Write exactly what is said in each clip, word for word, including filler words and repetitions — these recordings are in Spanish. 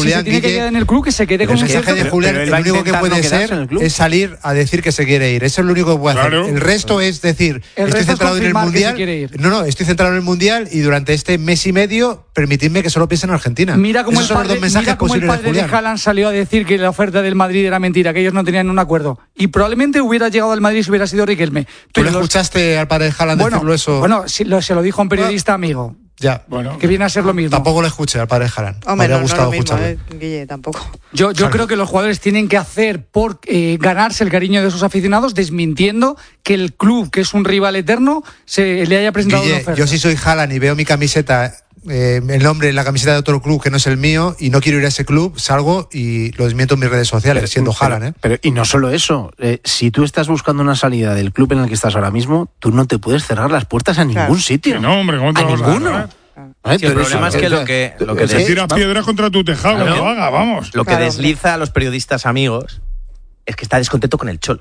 Julián, si se tiene Guille, que quedar en el club, que se quede con el un mensaje de Julián, el único que puede ser es salir a decir que se quiere ir. Eso es lo único que puede hacer. Claro. El resto es decir, El estoy resto es centrado en el confirmar que se Mundial. quiere ir. No, no, estoy centrado en el Mundial y durante este mes y medio permitidme que solo piense en Argentina. Mira cómo Esos el son padre, los dos mensajes mira cómo el posibles de padre de, Julián. Haaland salió a decir que la oferta del Madrid era mentira, que ellos no tenían un acuerdo. Y probablemente hubiera llegado al Madrid si hubiera sido Riquelme. ¿Tú Pero le los- escuchaste al padre de Haaland bueno, decirlo eso? bueno si lo, se lo dijo a un periodista amigo, Ya. Bueno, que viene a ser lo mismo. Tampoco le escuché al padre de Haaland. Me Hombre, habría no, no es gustado lo mismo, escucharlo. eh, Guille, tampoco. Yo, yo creo que los jugadores tienen que hacer por eh, ganarse el cariño de sus aficionados, desmintiendo que el club, que es un rival eterno, se le haya presentado Guille, una oferta. yo si soy Haaland y veo mi camiseta, eh, el nombre en la camiseta de otro club que no es el mío y no quiero ir a ese club, salgo y lo desmiento en mis redes sociales, Pero, siendo pero, Haaland, ¿eh? Pero, y no solo eso, eh, si tú estás buscando una salida del club en el que estás ahora mismo, tú no te puedes cerrar las puertas a ningún Claro. sitio. que no, hombre, ¿cómo te a vas a ninguno. cerrar? ¿Eh? Sí, el Pero problema eso- es que lo que, lo que, Sí, Te des- tiras piedras contra tu tejado, Claro. que lo haga, vamos. lo que Claro, desliza a los periodistas amigos es que está descontento con el Cholo.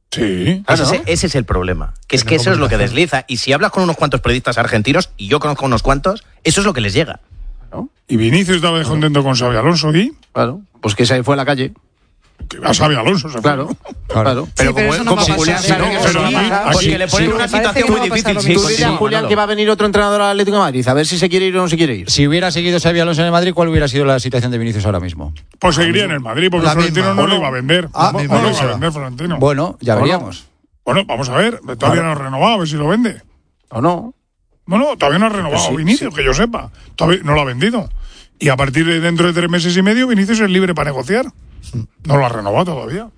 Sí. Claro. Ese, ese es el problema. Que es Que que no eso es lo que comunicación. desliza. Y si hablas con unos cuantos periodistas argentinos, y yo conozco unos cuantos, eso es lo que les llega. Y Vinicius estaba descontento con Xabi Alonso y Claro, pues que se fue a la calle. que a Xabi Alonso se fue. Claro, claro. Pero como- eso no va a como pasar, Julián ¿eh? sabe No, que pero eso aquí- no pasa, aquí- porque le ponen sí, una parece situación que muy no va a pasar difícil. lo Sí, mismo. Tú sí, dices a sí, Julián Manolo. que va a venir otro entrenador al Atlético de Madrid, a ver si se quiere ir o no se quiere ir. Si hubiera seguido Xabi Alonso en el Madrid, ¿cuál hubiera sido la situación de Vinicius ahora mismo? Pues seguiría en el Madrid, porque La Florentino misma. no lo iba a vender. Ah, no, misma no lo iba cosa. a vender Florentino. Bueno, ya Bueno. veríamos. Bueno, vamos a ver. Todavía no ha renovado, a ver si lo vende. ¿O no? No, no, todavía no ha renovado Pues sí, Vinicius, que yo sepa. Todavía no lo ha vendido. Y a partir de dentro de tres meses y medio, Vinicius es libre para negociar. No lo ha renovado todavía.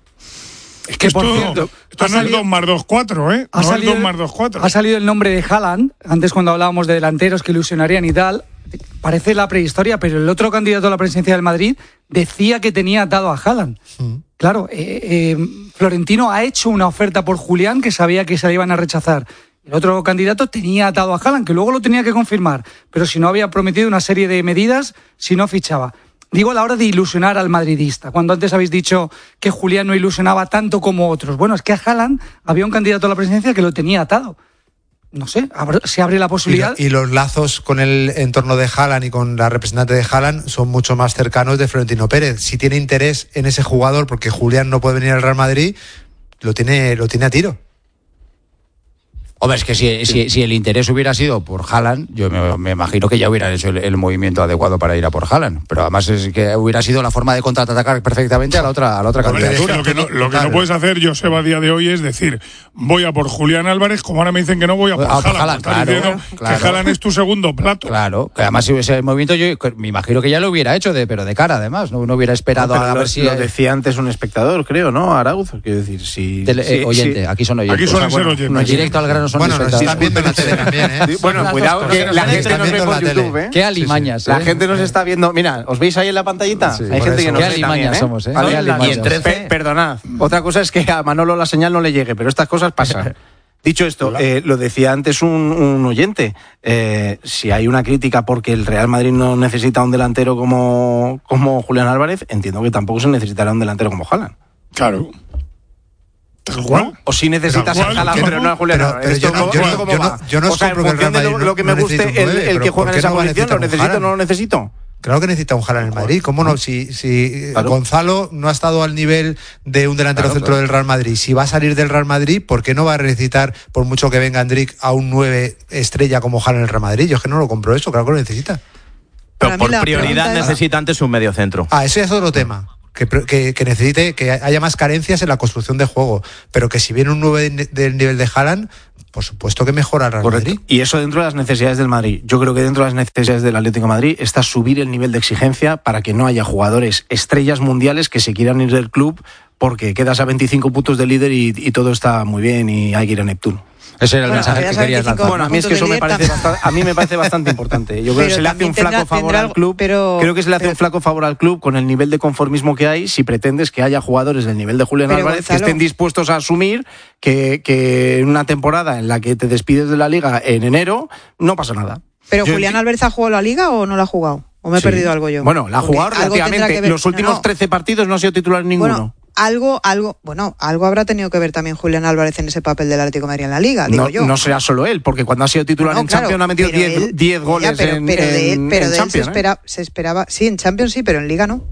Es que Que, por esto, cierto, esto ha no es salido- dos más dos, cuatro, ¿eh? Ha No salido, es dos más dos, cuatro. ha salido el nombre de Haaland, antes cuando hablábamos de delanteros que ilusionarían y tal, parece la prehistoria, pero el otro candidato a la presidencia del Madrid decía que tenía atado a Haaland. Claro, eh, eh, Florentino ha hecho una oferta por Julián que sabía que se la iban a rechazar. El otro candidato tenía atado a Haaland, que luego lo tenía que confirmar, pero si no había prometido una serie de medidas si no fichaba. Digo a la hora de ilusionar al madridista, cuando antes habéis dicho que Julián no ilusionaba tanto como otros. Bueno, es que a Haaland había un candidato a la presidencia que lo tenía atado. No sé, abr- se abre la Y, posibilidad. lo- y los lazos con el entorno de Haaland y con la representante de Haaland son mucho más cercanos de Florentino Pérez. Si tiene interés en ese jugador, porque Julián no puede venir al Real Madrid, lo tiene, lo tiene a tiro. Hombre, es que si, si, si el interés hubiera sido por Haaland, yo me, me imagino que ya hubieran hecho el, el movimiento adecuado para ir a por Haaland. Pero además es que hubiera sido la forma de contraatacar perfectamente a la otra, a la otra Hombre, es que candidatura. lo que no, lo que Claro. no puedes hacer, Joseba, a día de hoy es decir, voy a por Julián Álvarez, como ahora me dicen que no voy a por Ah, por Haaland. Haaland, Estás claro, diciendo claro. que Haaland es tu segundo plato. Claro, que además si hubiese movimiento yo me imagino que ya lo hubiera hecho, de, pero de cara además, no, no hubiera esperado Pero a lo, ver si... lo decía antes un espectador, creo, ¿no? Arauz, quiero decir, si... Tele- si- eh, oyente, si- aquí son oyentes. Aquí suelen ser bueno, oyentes. no, directo al grano son Bueno, nos espectadores. están viendo en la tele también, ¿eh? Sí, bueno, Las cuidado dos que cosas. la Nos gente están nos ve viendo por en la YouTube, tele. ¿eh? Qué alimañas, La ¿eh? gente nos está viendo. Mira, ¿os veis ahí en la pantallita? Sí, Hay por gente eso. que nos Qué ve también, alimañas ¿eh? somos, ¿eh? Vale, Qué y alimañas. en trece, Pe- perdonad. Otra cosa es que a Manolo la señal no le llegue, pero estas cosas pasan. Dicho esto, eh, lo decía antes un, un oyente, eh, si hay una crítica porque el Real Madrid no necesita un delantero como, como Julián Álvarez, entiendo que tampoco se necesitará un delantero como Haaland. Claro. Tal cual. O si necesitas Pero a ¿cuál? Haaland, ¿Qué pero no? no a Julián Pero- Álvarez. pero yo Esto no- cómo- yo no- esto cómo yo no- va. yo no O sea, en compro que el función de Real lo, Madrid lo que me no necesite guste un el, nueve, el que pero juega en ¿por qué esa no va a posición, necesitar ¿lo un necesito o Haaland? no lo necesito? Claro que necesita un Haaland en el Madrid. ¿Cómo no? Si, si Claro. Gonzalo no ha estado al nivel de un delantero Claro, centro claro. del Real Madrid, si va a salir del Real Madrid, ¿por qué no va a necesitar, por mucho que venga Andric, a un nueve estrella como Haaland en el Real Madrid? Yo es que no lo compro eso, claro que lo necesita. Pero Para mí por la prioridad pregunta es- necesita antes un medio centro. Ah, eso ya es otro tema. Que, que, que necesite, que haya más carencias en la construcción de juego. Pero que si viene un nueve de- del nivel de Haaland, por supuesto que mejora el Real Correcto. Madrid. Y eso dentro de las necesidades del Madrid. Yo creo que dentro de las necesidades del Atlético de Madrid está subir el nivel de exigencia para que no haya jugadores estrellas mundiales que se quieran ir del club porque quedas a veinticinco puntos de líder y, y todo está muy bien y hay que ir a Neptuno. Ese era el Bueno, mensaje ya que sabes, querías veinticinco lanzar. Bueno, a mí es que eso me parece bastante, a mí me parece bastante importante. Yo creo Pero que se le hace un también flaco tendrá- favor tendrá al algo- club. pero- creo que se le hace pero- un flaco favor al club con el nivel de conformismo que hay si pretendes que haya jugadores del nivel de Julián Pero, Álvarez que Gonzalo- estén dispuestos a asumir que, que en una temporada en la que te despides de la liga en enero no pasa nada. ¿Pero Yo- Julián Álvarez ha jugado la Liga o no la ha jugado? ¿O me he Sí. perdido algo yo? Bueno, la ha Porque jugado algo tendrá relativamente. que ver- Los últimos no, no. trece partidos no ha sido titular en ninguno. Bueno, algo, algo, bueno, algo habrá tenido que ver también Julián Álvarez en ese papel del Atlético de Madrid en la Liga, digo no, yo. no será solo él, porque cuando ha sido titular No, en claro, Champions ha metido pero él- diez goles ya, pero, en, pero de él, en- pero en de él se, Champions, ¿eh? espera, se esperaba, sí, en Champions sí, pero en Liga no.